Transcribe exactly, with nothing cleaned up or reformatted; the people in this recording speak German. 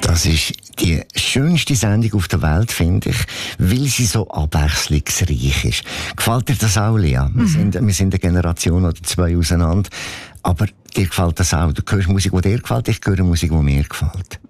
Das ist die schönste Sendung auf der Welt, finde ich, weil sie so abwechslungsreich ist. Gefällt dir das auch, Lea? Wir, mhm. sind, wir sind eine Generation oder zwei auseinander, aber dir gefällt das auch. Du hörst Musik, die dir gefällt, ich höre Musik, die mir gefällt.